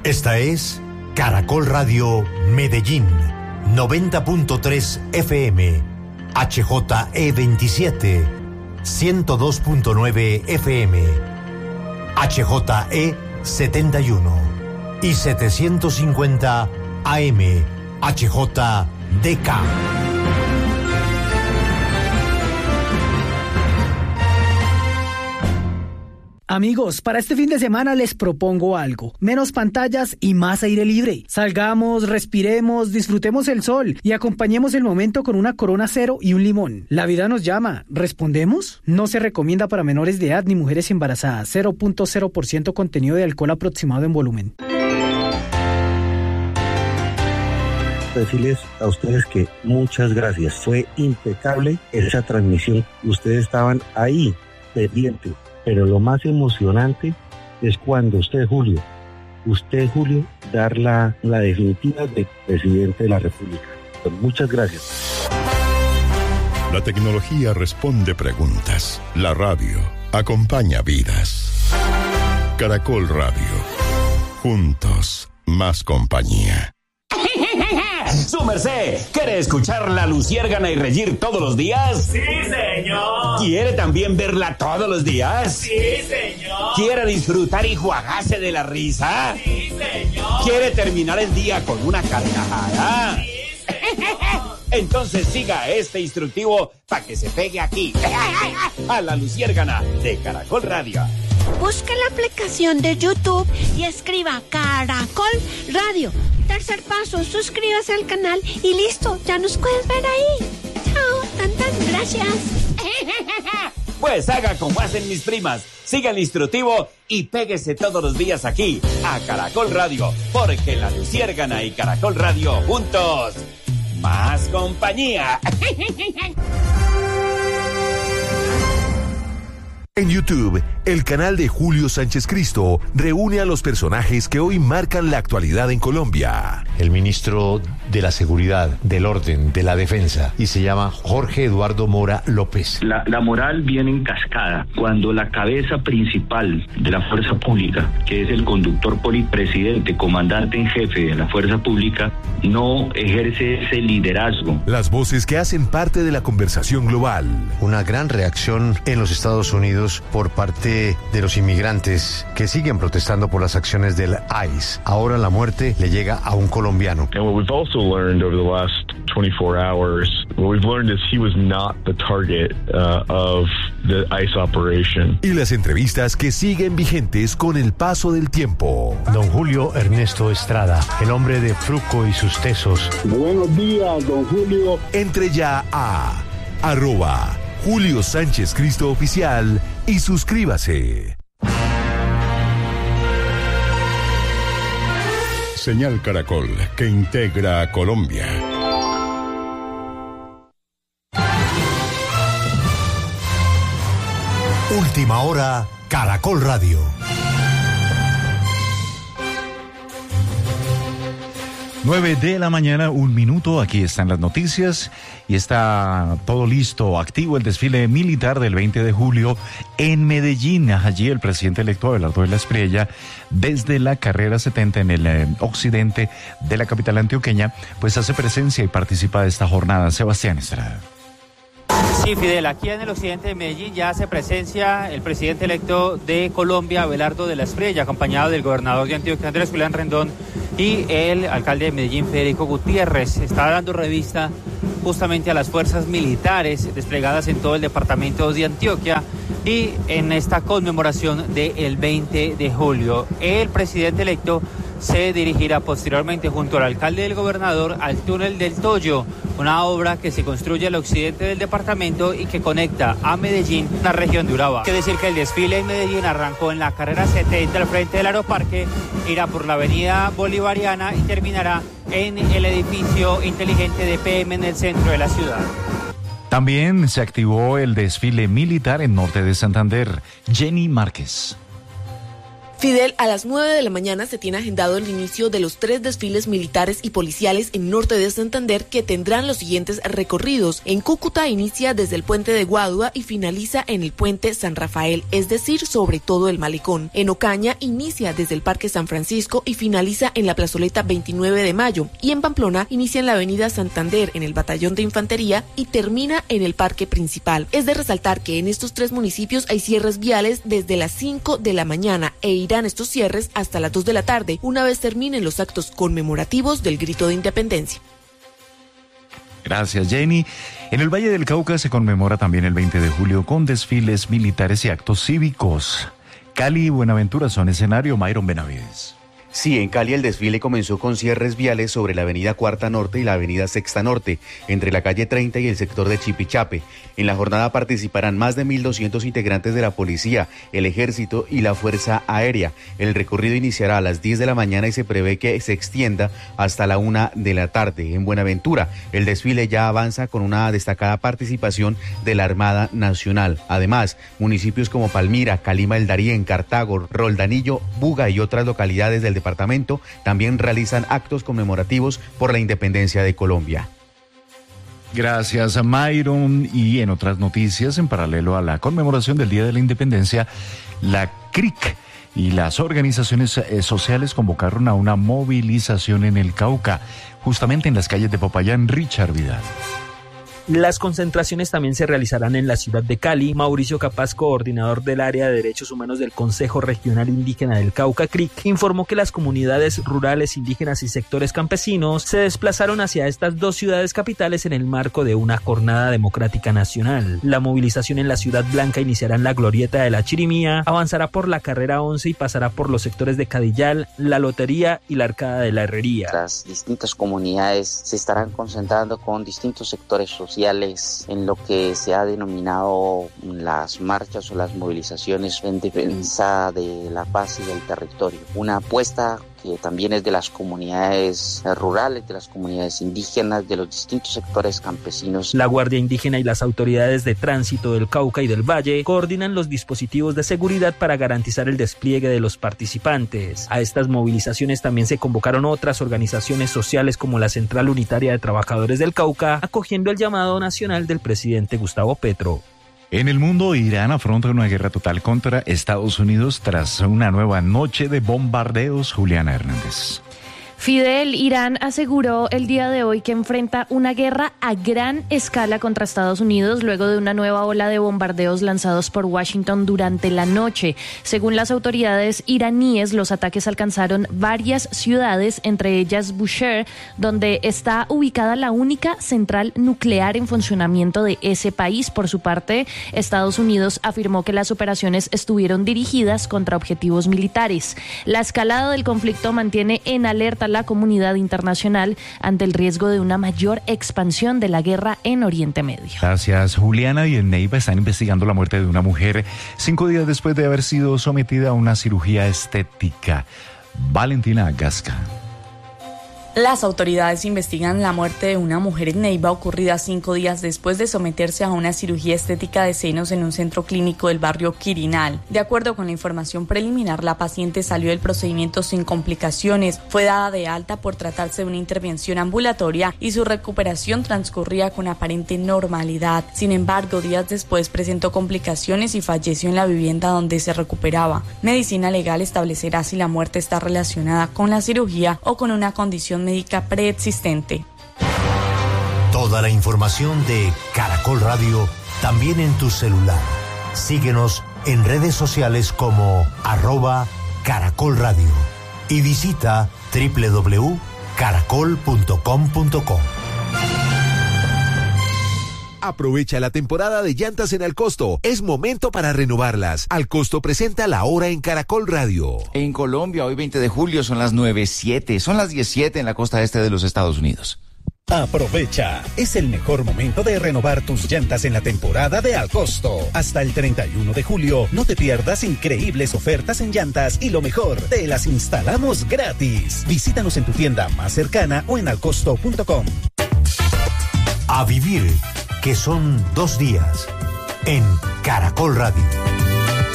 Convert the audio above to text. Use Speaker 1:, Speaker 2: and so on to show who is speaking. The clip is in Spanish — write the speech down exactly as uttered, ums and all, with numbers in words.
Speaker 1: Esta es Caracol Radio Medellín, noventa punto tres F M, H J E veintisiete, ciento dos punto nueve F M, H J E setenta y uno y setecientos cincuenta A M, H J D K.
Speaker 2: Amigos, para este fin de semana les propongo algo. Menos pantallas y más aire libre. Salgamos, respiremos, disfrutemos el sol y acompañemos el momento con una Corona Cero y un limón. La vida nos llama. ¿Respondemos? No se recomienda para menores de edad ni mujeres embarazadas. cero punto cero por ciento contenido de alcohol aproximado en volumen.
Speaker 3: Decirles a ustedes que muchas gracias. Fue impecable esa transmisión. Ustedes estaban ahí, pendientes. Pero lo más emocionante es cuando usted, Julio, usted, Julio, dar la, la definitiva de presidente de la República. Pues muchas gracias.
Speaker 4: La tecnología responde preguntas. La radio acompaña vidas. Caracol Radio. Juntos, más compañía.
Speaker 5: ¡Su merced! ¿Quiere escuchar La Luciérgana y reír todos los días?
Speaker 6: ¡Sí, señor!
Speaker 5: ¿Quiere también verla todos los días?
Speaker 6: ¡Sí, señor!
Speaker 5: ¿Quiere disfrutar y juagarse de la risa?
Speaker 6: ¡Sí, señor!
Speaker 5: ¿Quiere terminar el día con una carcajada?
Speaker 6: ¡Sí, señor!
Speaker 5: Entonces siga este instructivo para que se pegue aquí, a La Luciérgana de Caracol Radio.
Speaker 7: Busca la aplicación de YouTube y escriba Caracol Radio. Tercer paso, suscríbase al canal y listo, ya nos puedes ver ahí. Chao, tan tan, gracias.
Speaker 5: Pues haga como hacen mis primas, siga el instructivo y péguese todos los días aquí, a Caracol Radio, porque La Luciérgana y Caracol Radio juntos, más compañía.
Speaker 8: En YouTube, el canal de Julio Sánchez Cristo reúne a los personajes que hoy marcan la actualidad en Colombia.
Speaker 9: El ministro de la Seguridad, del Orden, de la Defensa, y se llama Jorge Eduardo Mora López.
Speaker 10: La, la moral viene en cascada cuando la cabeza principal de la fuerza pública, que es el conductor polipresidente, comandante en jefe de la fuerza pública, no ejerce ese liderazgo.
Speaker 8: Las voces que hacen parte de la conversación global.
Speaker 9: Una gran reacción en los Estados Unidos por parte de los inmigrantes que siguen protestando por las acciones del I C E. Ahora la muerte le llega a un colombiano.
Speaker 11: And what we've also learned over the last twenty-four hours, what we've learned is he was not the target uh, of the I C E operation.
Speaker 8: Y las entrevistas que siguen vigentes con el paso del tiempo.
Speaker 9: Don Julio Ernesto Estrada, el hombre de Fruco y sus tesos.
Speaker 12: Buenos días, don Julio.
Speaker 8: Entre ya a arroba Julio Sánchez Cristo Oficial y suscríbase.
Speaker 4: Señal Caracol, que integra a Colombia.
Speaker 1: Última hora, Caracol Radio.
Speaker 13: nueve de la mañana, un minuto, aquí están las noticias y está todo listo, activo el desfile militar del veinte de julio en Medellín. Allí el presidente electo Abelardo de la Espriella, desde la carrera setenta en el eh, occidente de la capital antioqueña, pues hace presencia y participa de esta jornada. Sebastián Estrada.
Speaker 14: Sí, Fidel, aquí en el occidente de Medellín ya hace presencia el presidente electo de Colombia, Abelardo de la Espriella, acompañado del gobernador de Antioquia, Andrés Julián Rendón, y el alcalde de Medellín, Federico Gutiérrez. Está dando revista justamente a las fuerzas militares desplegadas en todo el departamento de Antioquia y en esta conmemoración del veinte de julio. El presidente electo se dirigirá posteriormente junto al alcalde y el gobernador al túnel del Toyo, una obra que se construye al occidente del departamento y que conecta a Medellín, la región de Urabá. Hay que decir que el desfile en Medellín arrancó en la carrera setenta al frente del Aeroparque, irá por la avenida Bolivariana y terminará en el edificio inteligente de P M en el centro de la ciudad.
Speaker 13: También se activó el desfile militar en norte de Santander. Jenny Márquez.
Speaker 15: Fidel, a las nueve de la mañana se tiene agendado el inicio de los tres desfiles militares y policiales en norte de Santander que tendrán los siguientes recorridos. En Cúcuta inicia desde el puente de Guadua y finaliza en el puente San Rafael, es decir, sobre todo el malecón. En Ocaña inicia desde el Parque San Francisco y finaliza en la plazoleta veintinueve de mayo. Y en Pamplona inicia en la avenida Santander, en el batallón de infantería y termina en el parque principal. Es de resaltar que en estos tres municipios hay cierres viales desde las cinco de la mañana e irán estos cierres hasta las dos de la tarde, una vez terminen los actos conmemorativos del Grito de Independencia.
Speaker 13: Gracias, Jenny. En el Valle del Cauca se conmemora también el veinte de julio con desfiles militares y actos cívicos. Cali y Buenaventura son escenario. Mayron Benavides.
Speaker 16: Sí, en Cali el desfile comenzó con cierres viales sobre la avenida Cuarta Norte y la avenida Sexta Norte, entre la calle treinta y el sector de Chipichape. En la jornada participarán más de mil doscientos integrantes de la policía, el ejército y la fuerza aérea. El recorrido iniciará a las diez de la mañana y se prevé que se extienda hasta la una de la tarde. En Buenaventura, el desfile ya avanza con una destacada participación de la Armada Nacional. Además, municipios como Palmira, Calima del Darién, Cartago, Roldanillo, Buga y otras localidades del departamento también realizan actos conmemorativos por la independencia de Colombia.
Speaker 13: Gracias a Mayron. Y en otras noticias, en paralelo a la conmemoración del Día de la Independencia, la C R I C y las organizaciones eh, sociales convocaron a una movilización en el Cauca, justamente en las calles de Popayán. Richard Vidal.
Speaker 17: Las concentraciones también se realizarán en la ciudad de Cali. Mauricio Capaz, coordinador del área de derechos humanos del Consejo Regional Indígena del Cauca, C R I C, informó que las comunidades rurales, indígenas y sectores campesinos se desplazaron hacia estas dos ciudades capitales en el marco de una jornada democrática nacional. La movilización en la Ciudad Blanca iniciará en la Glorieta de la Chirimía, avanzará por la Carrera once y pasará por los sectores de Cadillal, La Lotería y la Arcada de la Herrería.
Speaker 18: Las distintas comunidades se estarán concentrando con distintos sectores sociales en lo que se ha denominado las marchas o las movilizaciones en defensa de la paz y del territorio. Una apuesta que también es de las comunidades rurales, de las comunidades indígenas, de los distintos sectores campesinos.
Speaker 17: La Guardia Indígena y las autoridades de tránsito del Cauca y del Valle coordinan los dispositivos de seguridad para garantizar el despliegue de los participantes. A estas movilizaciones también se convocaron otras organizaciones sociales como la Central Unitaria de Trabajadores del Cauca, acogiendo el llamado nacional del presidente Gustavo Petro.
Speaker 13: En el mundo, Irán afronta una guerra total contra Estados Unidos tras una nueva noche de bombardeos. Juliana Hernández.
Speaker 19: Fidel, Irán aseguró el día de hoy que enfrenta una guerra a gran escala contra Estados Unidos luego de una nueva ola de bombardeos lanzados por Washington durante la noche. Según las autoridades iraníes, los ataques alcanzaron varias ciudades, entre ellas Bushehr, donde está ubicada la única central nuclear en funcionamiento de ese país. Por su parte, Estados Unidos afirmó que las operaciones estuvieron dirigidas contra objetivos militares. La escalada del conflicto mantiene en alerta la comunidad internacional ante el riesgo de una mayor expansión de la guerra en Oriente Medio.
Speaker 13: Gracias, Juliana. Y en Neiva están investigando la muerte de una mujer cinco días después de haber sido sometida a una cirugía estética. Valentina Gasca.
Speaker 20: Las autoridades investigan la muerte de una mujer en Neiva ocurrida cinco días después de someterse a una cirugía estética de senos en un centro clínico del barrio Quirinal. De acuerdo con la información preliminar, la paciente salió del procedimiento sin complicaciones, fue dada de alta por tratarse de una intervención ambulatoria y su recuperación transcurría con aparente normalidad. Sin embargo, días después presentó complicaciones y falleció en la vivienda donde se recuperaba. Medicina legal establecerá si la muerte está relacionada con la cirugía o con una condición médica preexistente.
Speaker 1: Toda la información de Caracol Radio también en tu celular. Síguenos en redes sociales como arroba Caracol Radio y visita doble u doble u doble u punto caracol punto com punto co.
Speaker 8: Aprovecha la temporada de llantas en Alcosto. Es momento para renovarlas. Alcosto presenta la hora en Caracol Radio.
Speaker 21: En Colombia, hoy veinte de julio, son las nueve siete. Son las diez siete en la costa este de los Estados Unidos.
Speaker 22: Aprovecha, es el mejor momento de renovar tus llantas en la temporada de Alcosto. Hasta el treinta y uno de julio, no te pierdas increíbles ofertas en llantas y lo mejor, te las instalamos gratis. Visítanos en tu tienda más cercana o en alcosto punto com.
Speaker 1: A vivir, que son dos días, en Caracol Radio.